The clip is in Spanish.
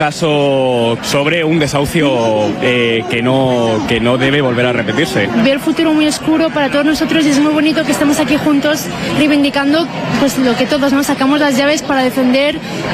Caso sobre un desahucio que no debe volver a repetirse. Veo el futuro muy oscuro para todos nosotros y es muy bonito que estemos aquí juntos reivindicando pues lo que todos nos sacamos las llaves para defender